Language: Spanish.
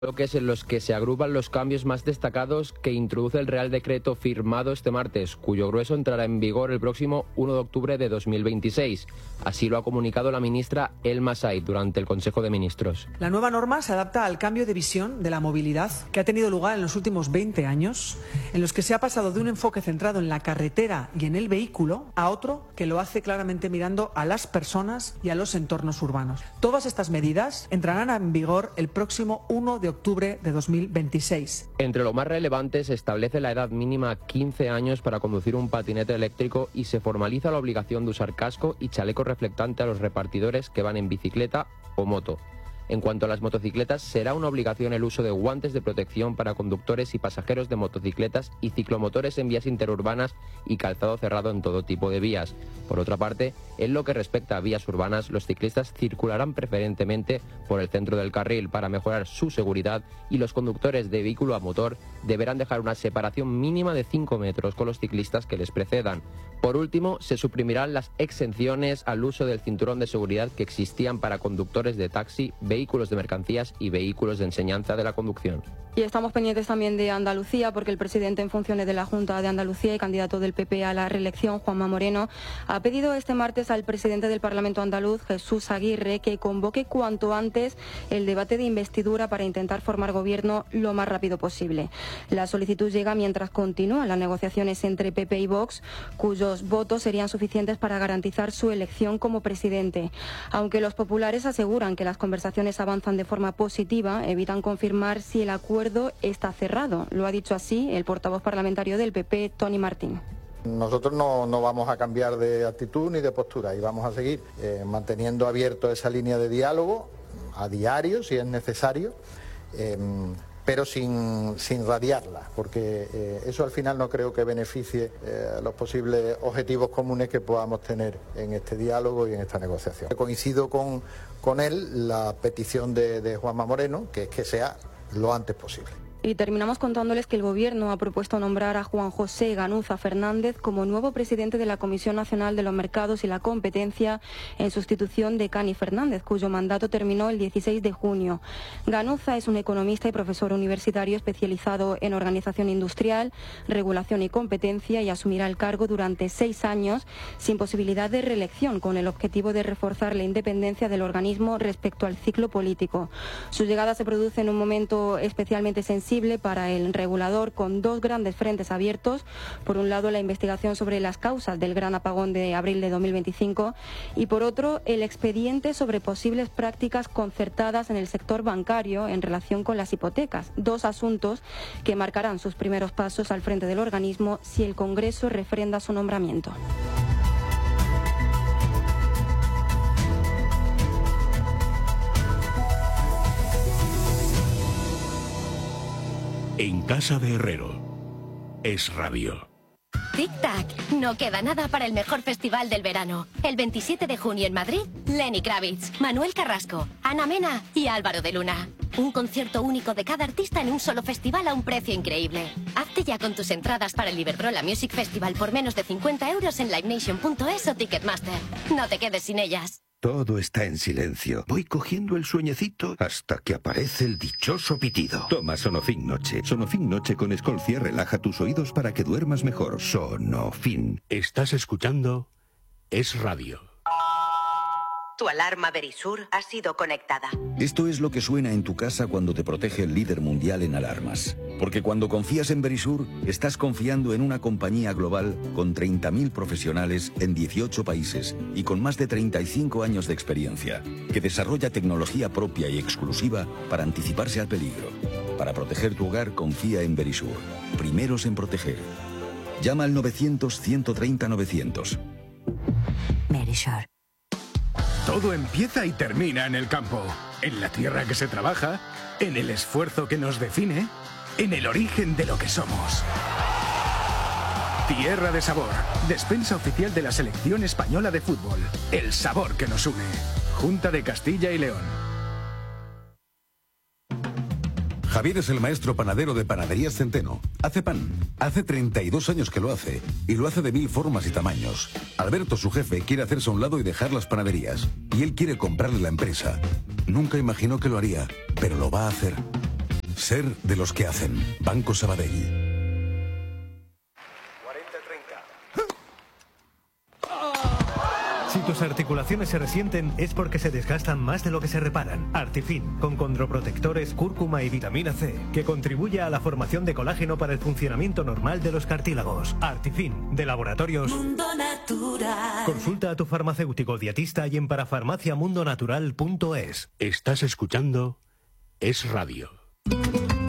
bloques en los que se agrupan los cambios más destacados que introduce el Real Decreto firmado este martes, cuyo grueso entrará en vigor el próximo 1 de octubre de 2026. Así lo ha comunicado la ministra Elma Said durante el Consejo de Ministros. La nueva norma se adapta al cambio de visión de la movilidad que ha tenido lugar en los últimos 20 años, en los que se ha pasado de un enfoque centrado en la carretera y en el vehículo a otro que lo hace claramente mirando a las personas y a los entornos urbanos. Todas estas medidas entrarán en vigor el próximo 1 de octubre de 2026. Entre lo más relevante se establece la edad mínima a 15 años para conducir un patinete eléctrico y se formaliza la obligación de usar casco y chaleco reflectante a los repartidores que van en bicicleta o moto. En cuanto a las motocicletas, será una obligación el uso de guantes de protección para conductores y pasajeros de motocicletas y ciclomotores en vías interurbanas y calzado cerrado en todo tipo de vías. Por otra parte, en lo que respecta a vías urbanas, los ciclistas circularán preferentemente por el centro del carril para mejorar su seguridad y los conductores de vehículo a motor deberán dejar una separación mínima de 5 metros con los ciclistas que les precedan. Por último, se suprimirán las exenciones al uso del cinturón de seguridad que existían para conductores de taxi, vehículos de mercancías y vehículos de enseñanza de la conducción. Y estamos pendientes también de Andalucía, porque el presidente en funciones de la Junta de Andalucía y candidato del PP a la reelección, Juanma Moreno, ha pedido este martes al presidente del Parlamento andaluz, Jesús Aguirre, que convoque cuanto antes el debate de investidura para intentar formar gobierno lo más rápido posible. La solicitud llega mientras continúan las negociaciones entre PP y Vox, cuyos votos serían suficientes para garantizar su elección como presidente. Aunque los populares aseguran que las conversaciones avanzan de forma positiva, evitan confirmar si el acuerdo está cerrado. Lo ha dicho así el portavoz parlamentario del PP, Tony Martín. Nosotros no vamos a cambiar de actitud ni de postura y vamos a seguir manteniendo abierto esa línea de diálogo a diario, si es necesario, pero sin radiarla, porque eso al final no creo que beneficie los posibles objetivos comunes que podamos tener en este diálogo y en esta negociación. Coincido con él la petición de Juanma Moreno, que es que sea lo antes posible. Y terminamos contándoles que el Gobierno ha propuesto nombrar a Juan José Ganuza Fernández como nuevo presidente de la Comisión Nacional de los Mercados y la Competencia en sustitución de Cani Fernández, cuyo mandato terminó el 16 de junio. Ganuza es un economista y profesor universitario especializado en organización industrial, regulación y competencia y asumirá el cargo durante 6 años sin posibilidad de reelección, con el objetivo de reforzar la independencia del organismo respecto al ciclo político. Su llegada se produce en un momento especialmente sensible para el regulador, con 2 grandes frentes abiertos. Por un lado, la investigación sobre las causas del gran apagón de abril de 2025 y por otro, el expediente sobre posibles prácticas concertadas en el sector bancario en relación con las hipotecas. 2 asuntos que marcarán sus primeros pasos al frente del organismo si el Congreso refrenda su nombramiento. En casa de Herrero, Es Radio. Tic-tac, no queda nada para el mejor festival del verano. El 27 de junio en Madrid, Lenny Kravitz, Manuel Carrasco, Ana Mena y Álvaro de Luna. Un concierto único de cada artista en un solo festival a un precio increíble. Hazte ya con tus entradas para el Iberdrola Music Festival por menos de 50 euros en livenation.es o Ticketmaster. No te quedes sin ellas. Todo está en silencio. Voy cogiendo el sueñecito hasta que aparece el dichoso pitido. Toma Sonofin Noche. Sonofin Noche con Escolcia relaja tus oídos para que duermas mejor. Sonofin. Estás escuchando Es Radio. Tu alarma Verisur ha sido conectada. Esto es lo que suena en tu casa cuando te protege el líder mundial en alarmas. Porque cuando confías en Verisur, estás confiando en una compañía global con 30.000 profesionales en 18 países y con más de 35 años de experiencia, que desarrolla tecnología propia y exclusiva para anticiparse al peligro. Para proteger tu hogar, confía en Verisur. Primeros en proteger. Llama al 900-130-900. Verisur. Todo empieza y termina en el campo, en la tierra que se trabaja, en el esfuerzo que nos define, en el origen de lo que somos. Tierra de Sabor, despensa oficial de la selección española de fútbol. El sabor que nos une. Junta de Castilla y León. Javier es el maestro panadero de Panaderías Centeno. Hace pan. Hace 32 años que lo hace. Y lo hace de 1000 formas y tamaños. Alberto, su jefe, quiere hacerse a un lado y dejar las panaderías. Y él quiere comprarle la empresa. Nunca imaginó que lo haría, pero lo va a hacer. Ser de los que hacen. Banco Sabadell. Si tus articulaciones se resienten es porque se desgastan más de lo que se reparan. Artifin, con condroprotectores, cúrcuma y vitamina C, que contribuye a la formación de colágeno para el funcionamiento normal de los cartílagos. Artifin, de Laboratorios Mundo Natural. Consulta a tu farmacéutico dietista y en parafarmaciamundonatural.es. Estás escuchando Es Radio.